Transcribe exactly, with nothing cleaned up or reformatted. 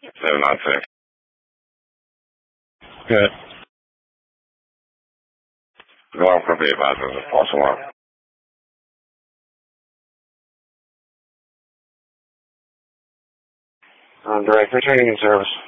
seven nine six. Good. Go on for the advisors. Also on. Um, direct returning in service.